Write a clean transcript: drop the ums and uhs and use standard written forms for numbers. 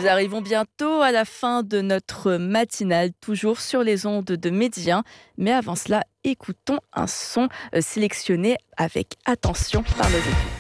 Nous arrivons bientôt à la fin de notre matinale, toujours sur les ondes de Média. Mais avant cela, écoutons un son sélectionné avec attention par nos équipes.